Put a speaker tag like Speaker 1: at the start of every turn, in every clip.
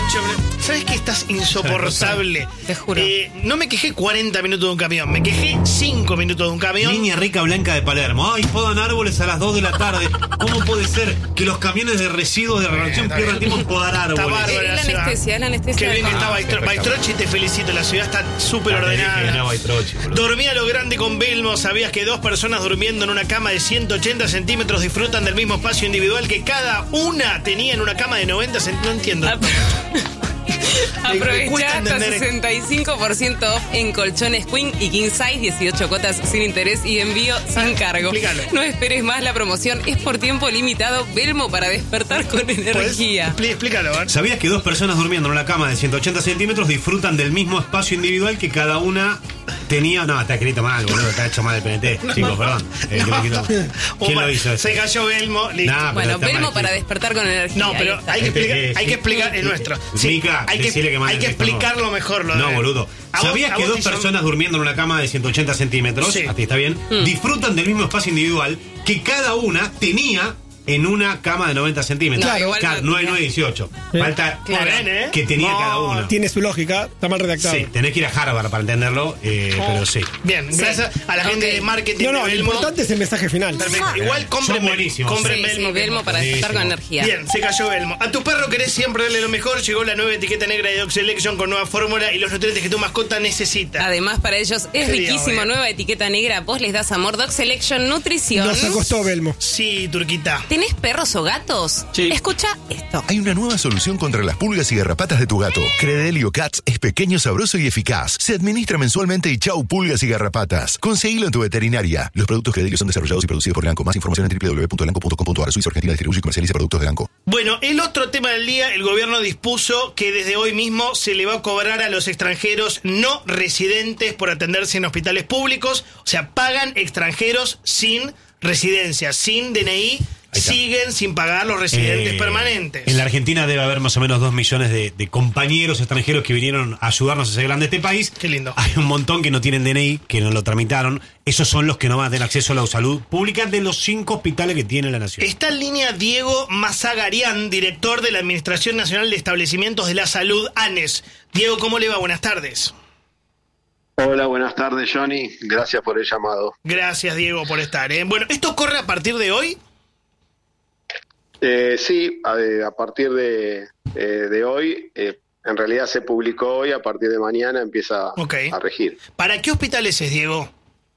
Speaker 1: ¿Sabes que estás insoportable?
Speaker 2: Te juro.
Speaker 1: No me quejé 40 minutos de un camión, me quejé 5 minutos de un camión.
Speaker 3: Línea Rica Blanca de Palermo. Ay, podan árboles a las 2 de la tarde. ¿Cómo puede ser que los camiones de residuos de relación pierdan tiempo en podar árboles?
Speaker 1: Está bárbaro
Speaker 2: Es
Speaker 1: la
Speaker 2: la
Speaker 1: ciudad.
Speaker 2: anestesia, es la anestesia.
Speaker 1: Qué bien que está
Speaker 3: espectacular.
Speaker 1: Baitrochi, te felicito, la ciudad está súper
Speaker 3: No
Speaker 1: ordenada.
Speaker 3: Baitrochi, boludo.
Speaker 1: Dormí a lo grande con Belmo. ¿Sabías que 2 personas durmiendo en una cama de 180 centímetros disfrutan del mismo espacio individual que cada una tenía en una cama de 90 centímetros? No entiendo.
Speaker 2: Aprovecha
Speaker 1: cuesta
Speaker 2: hasta
Speaker 1: entender.
Speaker 2: 65% off en colchones Queen y King Size, 18 cuotas sin interés y envío sin cargo.
Speaker 1: explícalo.
Speaker 2: No esperes más, la promoción es por tiempo limitado. Belmo para despertar con energía.
Speaker 1: Explícalo, ¿eh?
Speaker 3: ¿Sabías que 2 personas durmiendo en una cama de 180 centímetros disfrutan del mismo espacio individual que cada una tenía? No, está escrito mal, boludo. Está hecho mal el PNT. Chicos, perdón. ¿Quién lo hizo eso?
Speaker 1: Se cayó Belmo. Listo.
Speaker 3: Nah, pero
Speaker 2: Bueno,
Speaker 3: está
Speaker 2: Belmo
Speaker 3: mal
Speaker 2: para
Speaker 3: escrito.
Speaker 2: despertar con energía.
Speaker 1: No, pero
Speaker 2: Ahí está.
Speaker 1: hay que explicar el nuestro.
Speaker 3: Mica, decile que mande
Speaker 1: hay que
Speaker 3: el texto,
Speaker 1: explicarlo mejor. Lo
Speaker 3: No,
Speaker 1: de-
Speaker 3: boludo.
Speaker 1: A vos-
Speaker 3: ¿Sabías
Speaker 1: a
Speaker 3: que
Speaker 1: vos
Speaker 3: 2
Speaker 1: te hizo-
Speaker 3: personas durmiendo en una cama de 180 centímetros,
Speaker 1: Sí.
Speaker 3: a ti está bien, disfrutan del mismo espacio individual que cada una tenía en una cama de 90 centímetros?
Speaker 2: No, igual no
Speaker 3: 9, 9, 18.
Speaker 4: Sí.
Speaker 3: Falta
Speaker 2: Claro.
Speaker 3: que tenía
Speaker 1: No,
Speaker 3: cada una.
Speaker 4: Tiene su lógica, está mal redactado.
Speaker 3: Sí, tenés que ir a Harvard para entenderlo, pero sí.
Speaker 1: Bien, gracias a la gente
Speaker 2: Ok.
Speaker 1: de marketing
Speaker 4: No,
Speaker 1: de
Speaker 4: lo
Speaker 1: Belmo.
Speaker 4: importante es el mensaje final.
Speaker 1: Perfecto. Igual compren
Speaker 3: Son buenísimos.
Speaker 1: compren
Speaker 2: Sí,
Speaker 1: Belmo.
Speaker 2: sí, Belmo para despertar con energía.
Speaker 1: Bien, se cayó Belmo. A tu perro querés siempre darle lo mejor. Llegó la nueva etiqueta negra de Dog Selection con nueva fórmula y los nutrientes que tu mascota necesita.
Speaker 2: Además, para ellos es
Speaker 1: Qué
Speaker 2: riquísimo.
Speaker 1: bien.
Speaker 2: Nueva etiqueta negra. Vos les das amor. Dog Selection Nutrición.
Speaker 4: Nos acostó Belmo.
Speaker 1: Sí, Turquita.
Speaker 2: ¿Tenés perros o gatos?
Speaker 5: Sí.
Speaker 2: Escucha esto.
Speaker 6: Hay una nueva solución contra las pulgas y garrapatas de tu gato. Credelio Cats es pequeño, sabroso y eficaz. Se administra mensualmente y chau pulgas y garrapatas. Conseguilo en tu veterinaria. Los productos Credelio son desarrollados y producidos por Ganco. Más información en www.ganco.com.ar. Suiza Argentina distribuye y comercializa productos de Ganco.
Speaker 1: Bueno, el otro tema del día, el gobierno dispuso que desde hoy mismo se le va a cobrar a los extranjeros no residentes por atenderse en hospitales públicos. O sea, pagan extranjeros sin residencia, sin DNI,
Speaker 3: está.
Speaker 1: siguen sin pagar los residentes permanentes.
Speaker 3: En la Argentina debe haber más o menos 2 millones de compañeros extranjeros que vinieron a ayudarnos a hacer grande este país.
Speaker 1: Qué lindo.
Speaker 3: Hay un montón que no tienen DNI, que no lo tramitaron. Esos son los que no van a tener acceso a la salud pública de los 5 hospitales que tiene la nación.
Speaker 1: Está en línea Diego Mazagarian, director de la Administración Nacional de Establecimientos de la Salud, ANES. Diego, ¿cómo le va? Buenas tardes.
Speaker 7: Hola, buenas tardes, Johnny. Gracias por el llamado.
Speaker 1: Gracias, Diego, por estar. Bueno, ¿esto corre a partir de hoy?
Speaker 7: Sí, a partir de hoy, en realidad se publicó hoy, a partir de mañana empieza
Speaker 1: Ok.
Speaker 7: a regir.
Speaker 1: ¿Para qué hospitales es, Diego?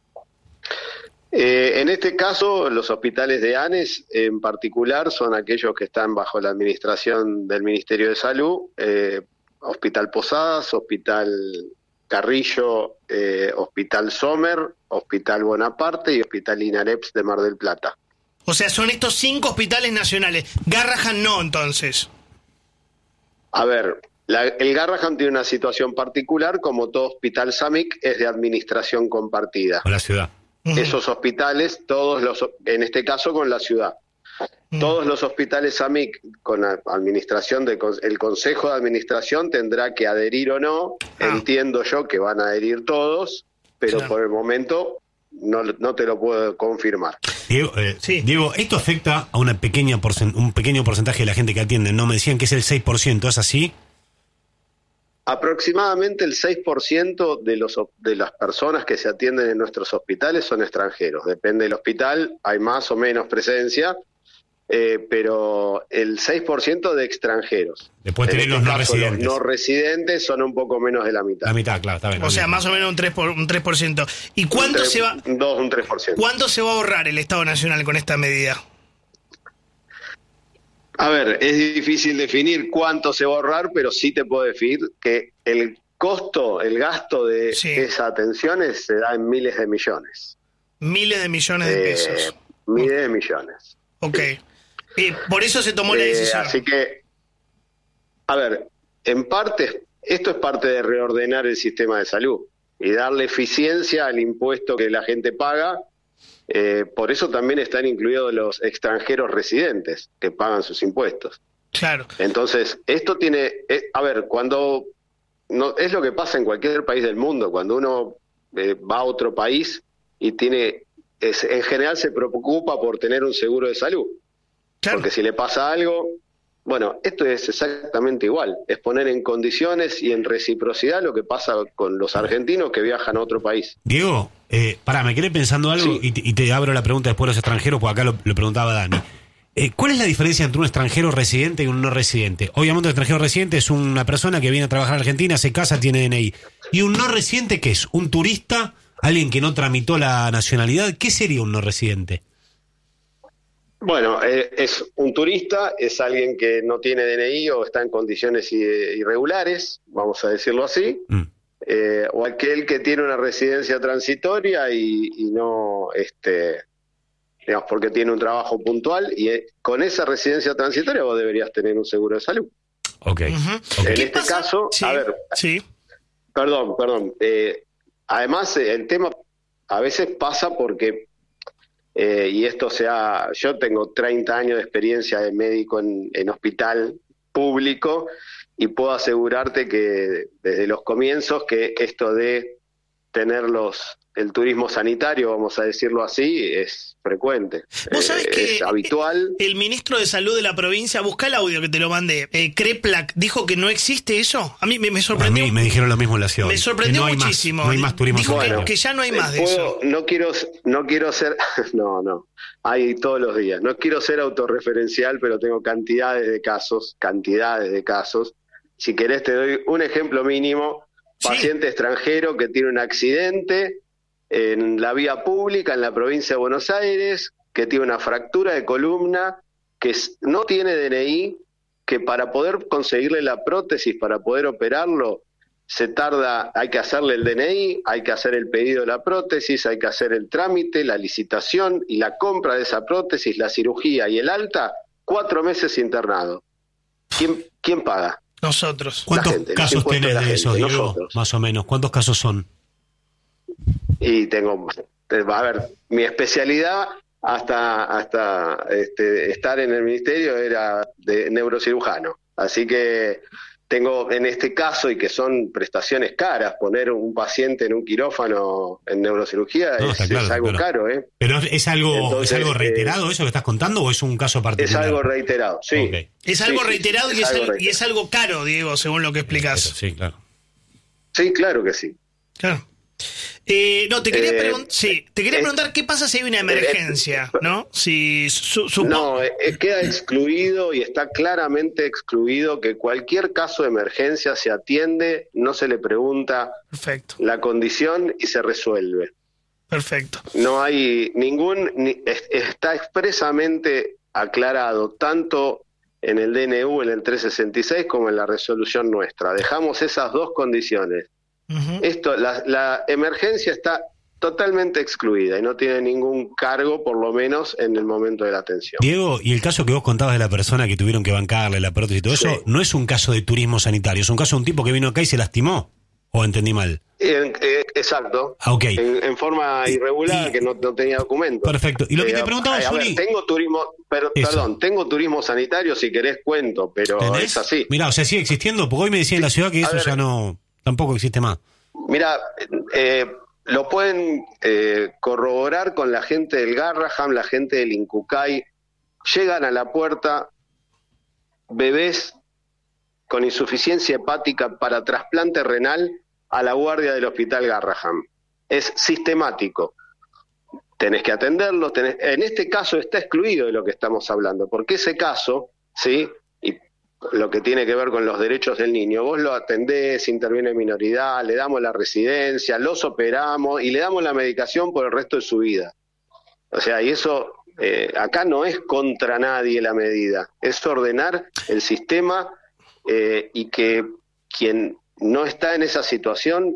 Speaker 7: En este caso, los hospitales de ANES en particular son aquellos que están bajo la administración del Ministerio de Salud, Hospital Posadas, Hospital Carrillo, Hospital Sommer, Hospital Bonaparte y Hospital Inareps de Mar del Plata.
Speaker 1: O sea, son estos 5 hospitales nacionales. Garrahan no, entonces.
Speaker 7: A ver, el Garrahan tiene una situación particular, como todo hospital SAMIC es de administración compartida.
Speaker 3: O la ciudad.
Speaker 7: Esos hospitales, en este caso con la ciudad, todos los hospitales SAMIC con administración, el Consejo de Administración tendrá que adherir o no. Entiendo yo que van a adherir todos, pero
Speaker 1: Claro.
Speaker 7: por el momento no te lo puedo confirmar.
Speaker 3: Diego,
Speaker 1: Sí.
Speaker 3: Diego, esto afecta a un pequeño porcentaje de la gente que atiende, ¿no? Me decían que es el 6%, ¿es así?
Speaker 7: Aproximadamente el 6% de las personas que se atienden en nuestros hospitales son extranjeros. Depende del hospital, hay más o menos presencia, pero el 6% de extranjeros.
Speaker 3: Después
Speaker 7: En
Speaker 3: tenés
Speaker 7: este
Speaker 3: los no
Speaker 7: caso,
Speaker 3: residentes.
Speaker 7: Los no residentes son un poco menos de la mitad.
Speaker 3: La mitad, claro, está bien.
Speaker 1: O sea, más o menos un 3%. ¿Y cuánto se va,
Speaker 7: Un 3%.
Speaker 1: cuánto se va a ahorrar el Estado Nacional con esta medida?
Speaker 7: A ver, es difícil definir cuánto se va a ahorrar, pero sí te puedo decir que el costo, el gasto de
Speaker 1: Sí.
Speaker 7: esas atenciones se da en miles de millones.
Speaker 1: Miles de millones de pesos.
Speaker 7: Miles de millones.
Speaker 1: Ok. Por eso se tomó la decisión.
Speaker 7: Así que, a ver, en parte, esto es parte de reordenar el sistema de salud y darle eficiencia al impuesto que la gente paga. Por eso también están incluidos los extranjeros residentes que pagan sus impuestos.
Speaker 1: Claro.
Speaker 7: Entonces, esto tiene, a ver, cuando no es lo que pasa en cualquier país del mundo, cuando uno va a otro país y en general se preocupa por tener un seguro de salud.
Speaker 1: Claro.
Speaker 7: Porque si le pasa algo, Bueno, esto es exactamente igual, es poner en condiciones y en reciprocidad lo que pasa con los argentinos que viajan a otro país.
Speaker 3: Diego, me quedé pensando algo
Speaker 7: Sí.
Speaker 3: y te abro la pregunta después de los extranjeros, porque acá lo preguntaba Dani. ¿Cuál es la diferencia entre un extranjero residente y un no residente? Obviamente un extranjero residente es una persona que viene a trabajar en Argentina, se casa, tiene DNI. ¿Y un no residente qué es? ¿Un turista? ¿Alguien que no tramitó la nacionalidad? ¿Qué sería un no residente?
Speaker 7: Bueno, es un turista, es alguien que no tiene DNI o está en condiciones irregulares, vamos a decirlo así, o aquel que tiene una residencia transitoria y no, digamos, porque tiene un trabajo puntual y con esa residencia transitoria vos deberías tener un seguro de salud.
Speaker 3: Ok.
Speaker 7: En
Speaker 1: ¿Qué
Speaker 7: este
Speaker 1: pasa?
Speaker 7: caso,
Speaker 1: Sí,
Speaker 7: a ver,
Speaker 1: sí.
Speaker 7: perdón, además el tema a veces pasa porque y esto yo tengo 30 años de experiencia de médico en hospital público y puedo asegurarte que desde los comienzos que esto de tener el turismo sanitario, vamos a decirlo así, es frecuente.
Speaker 1: Vos sabés que
Speaker 7: es habitual.
Speaker 1: el ministro de Salud de la provincia, busca el audio que te lo mandé, Kreplak, dijo que no existe eso. A mí me
Speaker 3: A
Speaker 1: sorprendió.
Speaker 3: mí me dijeron lo mismo en la ciudad.
Speaker 1: Me sorprendió muchísimo.
Speaker 3: No hay más turismo
Speaker 1: Dijo
Speaker 3: sanitario.
Speaker 1: que ya no hay más de eso.
Speaker 7: No quiero ser, no, hay todos los días. No quiero ser autorreferencial, pero tengo cantidades de casos. Si querés te doy un ejemplo mínimo.
Speaker 1: Sí.
Speaker 7: Paciente extranjero que tiene un accidente en la vía pública en la provincia de Buenos Aires, que tiene una fractura de columna, que no tiene DNI, que para poder conseguirle la prótesis, para poder operarlo, hay que hacerle el DNI, hay que hacer el pedido de la prótesis, hay que hacer el trámite, la licitación y la compra de esa prótesis, la cirugía y el alta, 4 meses internado. ¿Quién paga?
Speaker 1: Nosotros.
Speaker 3: ¿Cuántos
Speaker 7: gente, los
Speaker 3: casos
Speaker 7: impuestos
Speaker 3: tenés
Speaker 7: de la
Speaker 3: de eso,
Speaker 7: gente,
Speaker 3: Diego?
Speaker 7: nosotros.
Speaker 3: Más o menos. ¿Cuántos casos son?
Speaker 7: Y a ver, mi especialidad hasta estar en el ministerio era de neurocirujano. Así que tengo en este caso, y que son prestaciones caras, poner un paciente en un quirófano en neurocirugía
Speaker 3: Está claro,
Speaker 7: es algo caro, ¿eh?
Speaker 3: ¿Pero es algo,
Speaker 7: Entonces,
Speaker 3: es algo reiterado eso que estás contando o es un caso
Speaker 7: Es
Speaker 3: particular?
Speaker 7: algo reiterado, sí.
Speaker 3: Ok.
Speaker 1: Es algo
Speaker 7: Sí,
Speaker 1: reiterado
Speaker 7: es
Speaker 1: y,
Speaker 7: algo
Speaker 1: y
Speaker 7: reiterado.
Speaker 1: es algo caro, Diego, según lo que explicás.
Speaker 3: Sí, claro.
Speaker 7: Sí, claro que sí.
Speaker 1: Claro. No, te quería preguntar qué pasa si hay una emergencia, ¿no? Si
Speaker 7: No, queda excluido y está claramente excluido que cualquier caso de emergencia se atiende, no se le pregunta
Speaker 1: Perfecto,
Speaker 7: la condición y se resuelve.
Speaker 1: perfecto.
Speaker 7: No hay está expresamente aclarado tanto en el DNU, en el 366, como en la resolución nuestra. Dejamos esas dos condiciones.
Speaker 1: Ujú.
Speaker 7: La emergencia está totalmente excluida y no tiene ningún cargo, por lo menos en el momento de la atención.
Speaker 3: Diego, y el caso que vos contabas de la persona que tuvieron que bancarle la prótesis y todo
Speaker 7: Sí.
Speaker 3: eso, no es un caso de turismo sanitario, es un caso de un tipo que vino acá y se lastimó. ¿O entendí mal?
Speaker 7: Exacto.
Speaker 3: Ah, ok.
Speaker 7: En forma irregular,
Speaker 3: y-
Speaker 7: que no tenía documento.
Speaker 3: Perfecto. Y lo que te preguntaba, Juli...
Speaker 7: tengo turismo, tengo turismo sanitario, si querés cuento, pero
Speaker 3: ¿Entendés?
Speaker 7: es así.
Speaker 3: Mirá, o sea, sigue existiendo, porque hoy me decía en la ciudad que
Speaker 7: A
Speaker 3: eso
Speaker 7: ver.
Speaker 3: ya no, tampoco existe más.
Speaker 7: Mira, lo pueden corroborar con la gente del Garraham, la gente del Incucay. Llegan a la puerta bebés con insuficiencia hepática para trasplante renal a la guardia del hospital Garraham. Es sistemático. Tenés que atenderlos. En este caso está excluido de lo que estamos hablando, porque ese caso, ¿sí? Y lo que tiene que ver con los derechos del niño, vos lo atendés, interviene minoridad, le damos la residencia, los operamos y le damos la medicación por el resto de su vida. O sea, y eso acá no es contra nadie la medida, es ordenar el sistema y que quien no está en esa situación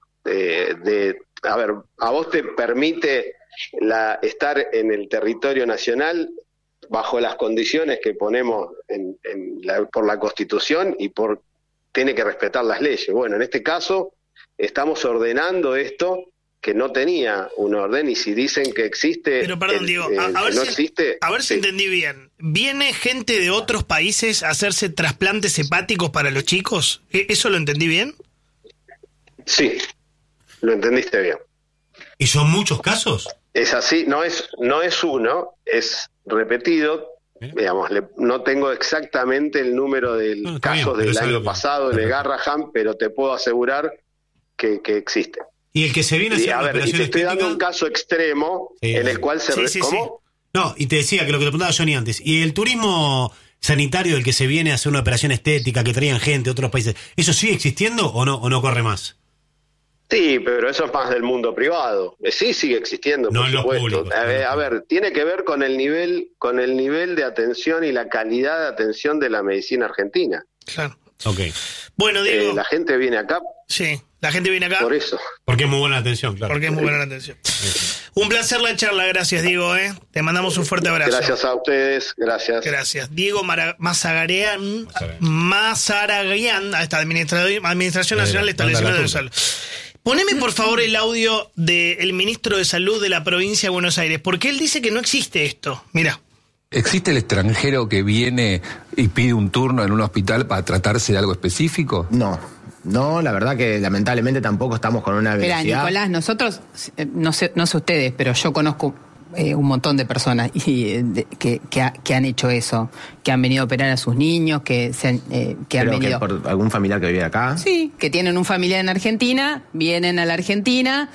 Speaker 7: a vos te permite estar en el territorio nacional bajo las condiciones que ponemos por la Constitución y tiene que respetar las leyes. Bueno, en este caso estamos ordenando esto que no tenía un orden, y si dicen que existe,
Speaker 1: Pero perdón, Diego, a ver
Speaker 7: no
Speaker 1: si,
Speaker 7: existe,
Speaker 1: a ver si
Speaker 7: sí.
Speaker 1: entendí bien. ¿Viene gente de otros países a hacerse trasplantes hepáticos para los chicos? ¿Eso lo entendí bien?
Speaker 7: Sí, lo entendiste bien.
Speaker 3: ¿Y son muchos casos?
Speaker 7: Es así, no es uno, es repetido. digamos, no tengo exactamente el número del caso del año pasado en el Garrahan, pero te puedo asegurar que existe.
Speaker 3: Y el que se viene a hacer
Speaker 7: a ver, y te estoy dando un caso extremo en el cual se... ¿Cómo?
Speaker 3: No, y te decía que lo que te preguntaba Johnny antes, y el turismo sanitario del que se viene a hacer una operación estética, que traían gente de otros países, ¿eso sigue existiendo o no corre más?
Speaker 7: Sí, pero eso es más del mundo privado. Sí, sigue existiendo,
Speaker 3: no
Speaker 7: por supuesto.
Speaker 3: Públicos,
Speaker 7: a ver, tiene que ver con el nivel de atención y la calidad de atención de la medicina argentina.
Speaker 1: Claro.
Speaker 3: Okay.
Speaker 1: Bueno, Diego.
Speaker 7: La gente viene acá.
Speaker 1: Sí, la gente viene acá.
Speaker 7: Por eso.
Speaker 3: Porque es muy buena la atención, claro.
Speaker 1: Porque es muy buena la atención. Un placer la charla, gracias, Diego. Te mandamos un fuerte abrazo.
Speaker 7: Gracias a ustedes, gracias.
Speaker 1: Gracias. Diego Mazaragayan, a esta Administración Nacional de Establecimientos de Salud. Poneme, por favor, el audio del ministro de Salud de la provincia de Buenos Aires, porque él dice que no existe esto. Mirá.
Speaker 5: ¿Existe el extranjero que viene y pide un turno en un hospital para tratarse de algo específico?
Speaker 8: No, la verdad que lamentablemente tampoco estamos con una velocidad.
Speaker 9: Espera, Nicolás, nosotros, no sé ustedes, pero yo conozco un montón de personas que han hecho eso, que han venido a operar a sus niños, que han venido...
Speaker 8: ¿Por algún familiar que vive acá?
Speaker 9: Sí, que tienen un familiar en Argentina, vienen a la Argentina,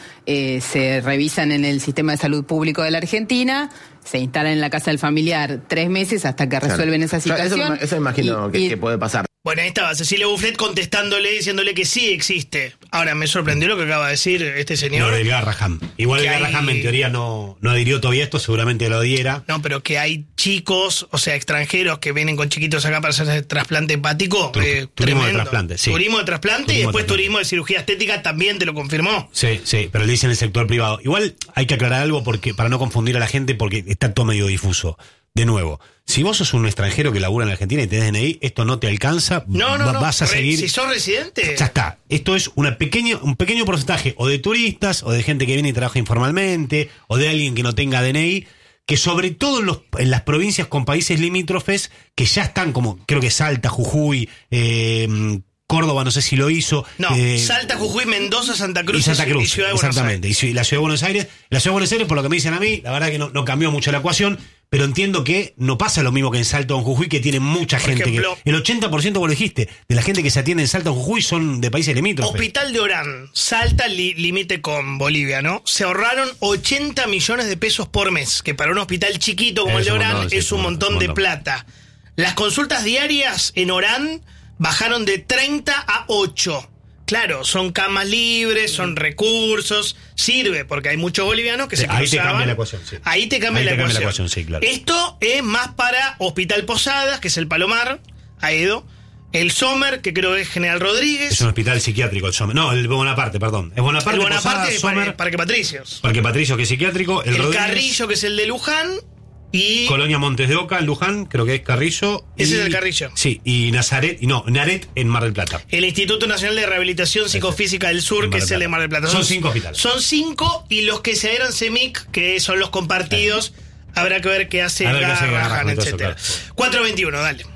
Speaker 9: se revisan en el sistema de salud público de la Argentina, se instalan en la casa del familiar 3 meses hasta que resuelven esa situación.
Speaker 8: Eso imagino que puede pasar.
Speaker 1: Bueno, ahí estaba Cecilia Bufflet contestándole, diciéndole que sí existe. Ahora, me sorprendió lo que acaba de decir este señor.
Speaker 3: Lo del Garrahan. Igual el Garrahan en teoría no adhirió todavía esto, seguramente lo adhiera.
Speaker 1: No, pero que hay chicos, o sea, extranjeros que vienen con chiquitos acá para hacer trasplante hepático.
Speaker 3: Turismo de trasplante, sí.
Speaker 1: Turismo de trasplante y después turismo de cirugía estética también te lo confirmó.
Speaker 3: Sí, pero le dicen el sector privado. Igual hay que aclarar algo porque para no confundir a la gente porque está todo medio difuso. De nuevo, si vos sos un extranjero que labura en Argentina y tenés DNI, esto no te alcanza.
Speaker 1: No.
Speaker 3: Vas a seguir.
Speaker 1: Si sos residente.
Speaker 3: Ya está. Esto es un pequeño porcentaje o de turistas o de gente que viene y trabaja informalmente o de alguien que no tenga DNI, que sobre todo en las provincias con países limítrofes que ya están como, creo que Salta, Jujuy, Córdoba, no sé si lo hizo.
Speaker 1: No, Salta, Jujuy, Mendoza, Santa Cruz
Speaker 3: y Santa Cruz,
Speaker 1: y Ciudad de Buenos Aires.
Speaker 3: Exactamente. Y la Ciudad de Buenos Aires. La Ciudad de Buenos Aires, por lo que me dicen a mí, la verdad que no cambió mucho la ecuación, pero entiendo que no pasa lo mismo que en Salta o en Jujuy, que tiene mucha gente.
Speaker 1: Ejemplo,
Speaker 3: el 80%, vos lo dijiste, de la gente que se atiende en Salta o Jujuy son de países limítrofes.
Speaker 1: Hospital de Orán, Salta, límite con Bolivia, ¿no? Se ahorraron 80 millones de pesos por mes, que para un hospital chiquito como el de Orán es un montón de plata. Las consultas diarias en Orán bajaron de 30 a 8. Claro, son camas libres, son recursos, sirve, porque hay muchos bolivianos que se cruzaban.
Speaker 3: Ahí te cambia la ecuación, sí.
Speaker 1: Ahí te cambia la ecuación,
Speaker 3: sí, claro.
Speaker 1: Esto es más para Hospital Posadas, que es el Palomar, Aedo. El Sommer, que creo que es General Rodríguez.
Speaker 3: Es un hospital psiquiátrico el Sommer. No, el Bonaparte, perdón. Es Bonaparte,
Speaker 1: el Bonaparte es
Speaker 3: Sommer,
Speaker 1: Parque Patricios.
Speaker 3: Parque Patricios, que es psiquiátrico. El Rodríguez,
Speaker 1: Carrillo, que es el de Luján. Y
Speaker 3: Colonia Montes de Oca, en Luján, creo que es Carrillo.
Speaker 1: Ese es el Carrillo.
Speaker 3: Sí, y Naret en Mar del Plata.
Speaker 1: El Instituto Nacional de Rehabilitación Psicofísica del Sur, que es el de Mar del Plata.
Speaker 3: Son 5 hospitales.
Speaker 1: Son 5, y los que se adhieran CEMIC, que son los compartidos, habrá que ver qué hace Garrahan, etc. 421, dale.